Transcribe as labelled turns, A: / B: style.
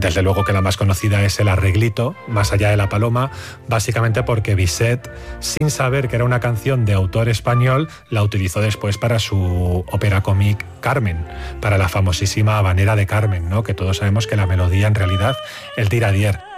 A: Desde luego que la más conocida es el arreglito, Más allá de la paloma, básicamente porque Bizet, sin saber que era una canción de autor español, la utilizó después para su ópera cómic Carmen, para la famosísima habanera de Carmen, ¿no? Que todos sabemos que la melodía en realidad es de Iradier.